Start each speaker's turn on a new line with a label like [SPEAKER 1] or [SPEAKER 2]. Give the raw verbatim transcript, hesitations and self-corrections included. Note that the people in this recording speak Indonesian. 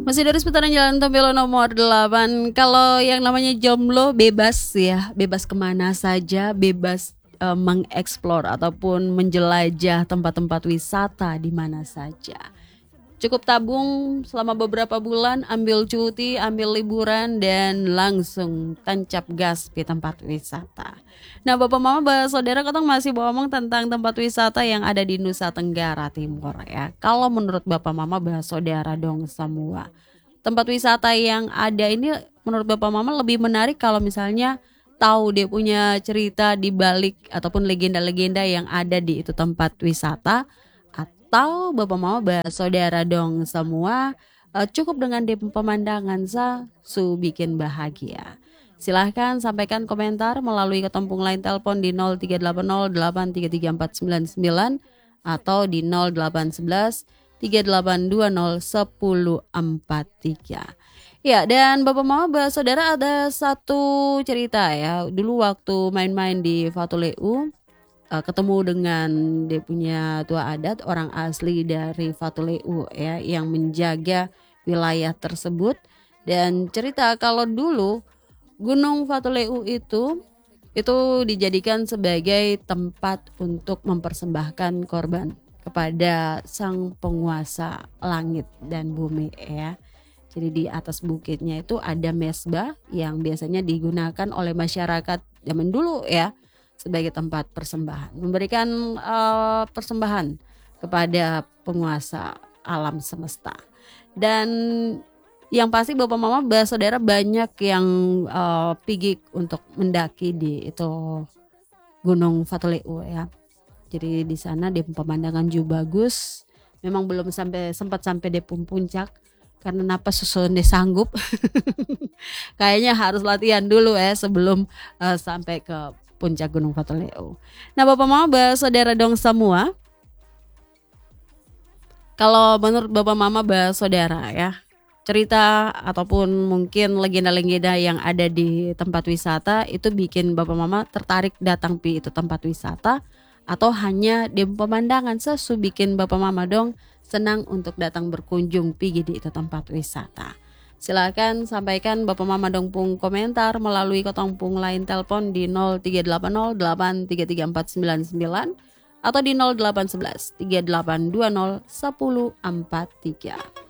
[SPEAKER 1] Masih dari seputaran Jalan Tompelo nomor delapan. Kalau yang namanya jomblo bebas ya, bebas kemana saja, bebas eh, mengeksplor ataupun menjelajah tempat-tempat wisata di mana saja. Cukup tabung selama beberapa bulan, ambil cuti, ambil liburan, dan langsung tancap gas di tempat wisata. Nah, Bapak Mama, Bapak Saudara, katong masih ngomong tentang tempat wisata yang ada di Nusa Tenggara Timur ya. Kalau menurut Bapak Mama, Bapak Saudara dong semua, tempat wisata yang ada ini menurut Bapak Mama lebih menarik kalau misalnya tahu dia punya cerita di balik ataupun legenda-legenda yang ada di itu tempat wisata, atau Bapak Mama Bapak Saudara dong semua eh, cukup dengan di pemandangan sa su bikin bahagia. Silahkan sampaikan komentar melalui ketempung line telepon di nol tiga delapan nol delapan tiga tiga empat sembilan sembilan atau di nol delapan satu satu tiga delapan dua nol satu nol empat tiga. Ya, dan Bapak Mama Bapak Saudara, ada satu cerita ya. Dulu waktu main-main di Fatuleu, uh, ketemu dengan dia punya tua adat orang asli dari Fatuleu ya, yang menjaga wilayah tersebut. Dan cerita kalau dulu Gunung Fatuleu itu itu dijadikan sebagai tempat untuk mempersembahkan korban kepada sang penguasa langit dan bumi ya. Jadi di atas bukitnya itu ada mesbah yang biasanya digunakan oleh masyarakat zaman dulu ya sebagai tempat persembahan, memberikan uh, persembahan kepada penguasa alam semesta. Dan yang pasti Bapak Mama Bapak Saudara banyak yang uh, pigik untuk mendaki di itu Gunung Fatuleu ya. Jadi di sana di pemandangan juga bagus. Memang belum sampai sempat sampai di puncak karena napas susun deh sanggup. Kayaknya harus latihan dulu ya sebelum uh, sampai ke puncak Gunung Fatuleu. Nah, Bapak Mama Bapak Saudara dong semua, kalau menurut Bapak Mama Bapak Saudara ya, cerita ataupun mungkin legenda-legenda yang ada di tempat wisata itu bikin Bapak Mama tertarik datang pi itu tempat wisata, atau hanya di pemandangan sesu bikin Bapak Mama dong senang untuk datang berkunjung pergi di itu tempat wisata. Silakan sampaikan Bapak Mama dong pung komentar melalui ketong pung line telepon di nol tiga delapan nol delapan tiga tiga empat sembilan sembilan atau di nol delapan satu satu tiga delapan dua nol satu nol empat tiga.